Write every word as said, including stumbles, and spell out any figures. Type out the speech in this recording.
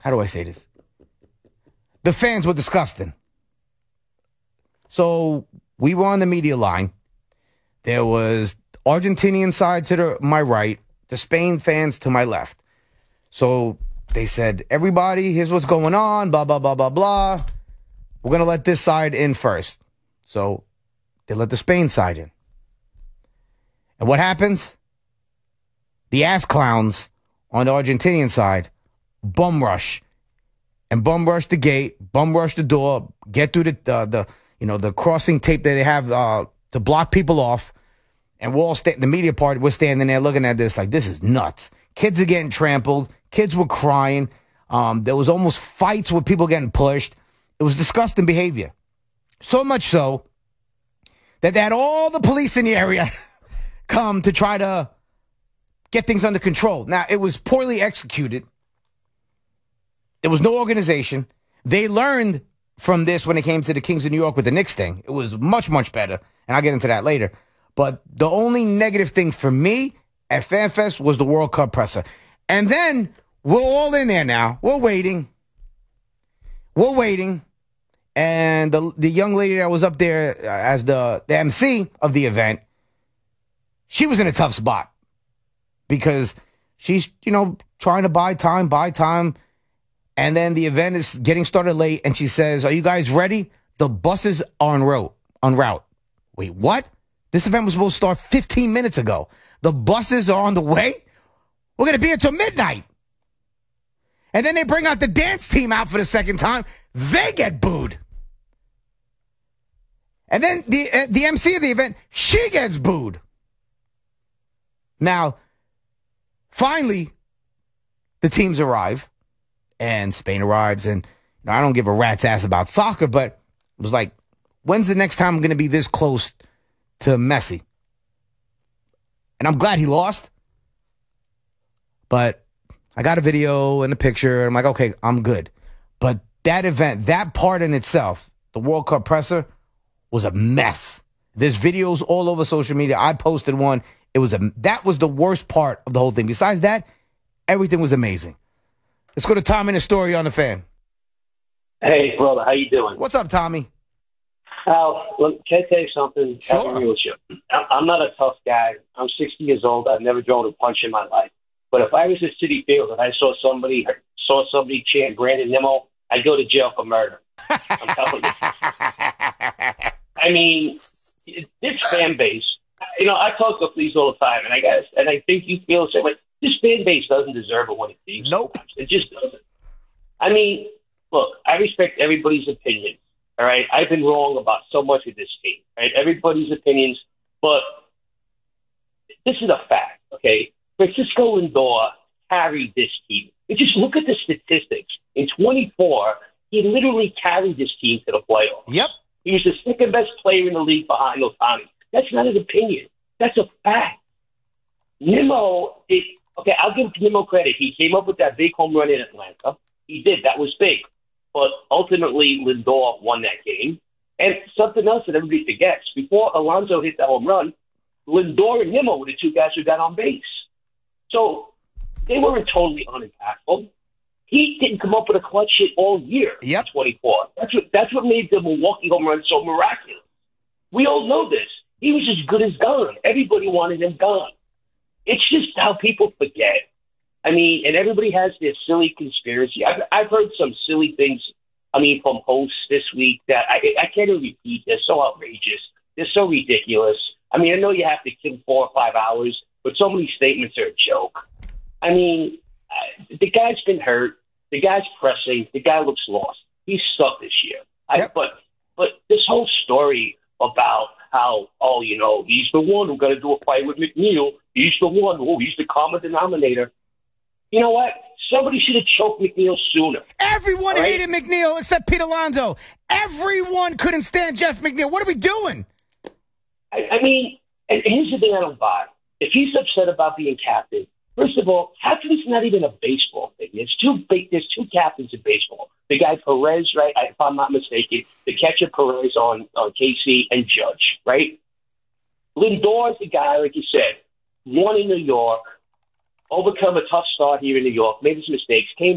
how do I say this? The fans were disgusting. So we were on the media line. There was Argentinian side to the, my right, the Spain fans to my left. So they said, everybody, here's what's going on, blah, blah, blah, blah, blah. We're going to let this side in first. So they let the Spain side in. And what happens? The ass clowns on the Argentinian side bum rush. And bum rush the gate, bum rush the door, get through the, uh, the you know, the crossing tape that they have uh, to block people off. And we're all, sta- the media part, we're standing there looking at this like, this is nuts. Kids are getting trampled. Kids were crying. Um, there was almost fights with people getting pushed. It was disgusting behavior. So much so that they had all the police in the area come to try to get things under control. Now, it was poorly executed. There was no organization. They learned from this when it came to the Kings of New York with the Knicks thing. It was much, much better. And I'll get into that later. But the only negative thing for me at FanFest was the World Cup presser. And then we're all in there now. We're waiting. We're waiting. And the the young lady that was up there as the, the M C of the event, she was in a tough spot. Because she's, you know, trying to buy time, buy time. And then the event is getting started late. And she says, are you guys ready? The buses are en route. En route. Wait, what? This event was supposed to start fifteen minutes ago. The buses are on the way? We're going to be here till midnight. And then they bring out the dance team out for the second time. They get booed. And then the uh, the M C of the event, she gets booed. Now, finally, the teams arrive. And Spain arrives. And you know, I don't give a rat's ass about soccer, but it was like, when's the next time I'm going to be this close to Messi? And I'm glad he lost. But I got a video and a picture. And I'm like, okay, I'm good. But that event, that part in itself, the World Cup presser, was a mess. There's videos all over social media. I posted one. It was a that was the worst part of the whole thing. Besides that, everything was amazing. Let's go to Tommy in the story on the Fan. Hey, brother, how you doing? What's up, Tommy? Al, look, can I tell you something? Sure. I'll be real with you. I'm not a tough guy. I'm sixty years old. I've never thrown a punch in my life. But if I was at Citi Field and I saw somebody saw somebody chant Brandon Nimmo, I'd go to jail for murder. I'm telling you. I mean, this fan base. You know, I talk to police all the time, and I guess, and I think you feel the same way. This fan base doesn't deserve it when it seems. Nope. Sometimes. It just doesn't. I mean, look, I respect everybody's opinion. All right, I've been wrong about so much of this team. Right, everybody's opinions, but this is a fact. Okay, Francisco Lindor carried this team. And just look at the statistics. In twenty-four, he literally carried this team to the playoffs. Yep. He was the second best player in the league behind Ohtani. That's not an opinion. That's a fact. Nimmo, it, okay, I'll give Nimmo credit. He came up with that big home run in Atlanta. He did. That was big. But ultimately, Lindor won that game. And something else that everybody forgets, before Alonso hit that home run, Lindor and Nimmo were the two guys who got on base. So they weren't totally unimpactful. He didn't come up with a clutch hit all year. Yep. In twenty-four. That's what that's what made the Milwaukee home run so miraculous. We all know this. He was as good as gone. Everybody wanted him gone. It's just how people forget. I mean, and everybody has their silly conspiracy. I've, I've heard some silly things, I mean, from hosts this week that I, I can't even repeat. They're so outrageous. They're so ridiculous. I mean, I know you have to kill four or five hours, but so many statements are a joke. I mean, the guy's been hurt. The guy's pressing. The guy looks lost. He's stuck this year. I, Yep. But but this whole story about how, oh, you know, he's the one who's going to do a fight with McNeil. He's the one. Oh, he's the common denominator. You know what? Somebody should have choked McNeil sooner. Everyone Right? hated McNeil except Pete Alonso. Everyone couldn't stand Jeff McNeil. What are we doing? I, I mean, and here's the thing I don't buy. If he's upset about being captain, first of all, captain's not even a baseball thing. There's two big, there's two captains in baseball. The guy Perez, right? If I'm not mistaken, the catcher Perez on, on K C and Judge, right? Lindor is the guy, like you said, won in New York, overcome a tough start here in New York, made his mistakes, came